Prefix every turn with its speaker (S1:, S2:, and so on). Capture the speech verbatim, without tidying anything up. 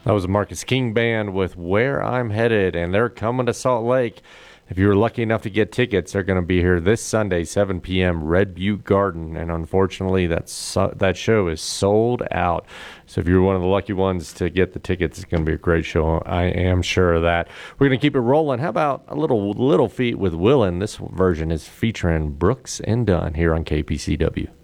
S1: That was the Marcus King Band with Where I'm Headed, and they're coming to Salt Lake. If you were lucky enough to get tickets, they're going to be here this Sunday, seven p.m., Red Butte Garden, and unfortunately that, so, that show is sold out. So if you're one of the lucky ones to get the tickets, it's going to be a great show. I am sure of that. We're going to keep it rolling. How about a little Little Feat with Willin? This version is featuring Brooks and Dunn here on K P C W.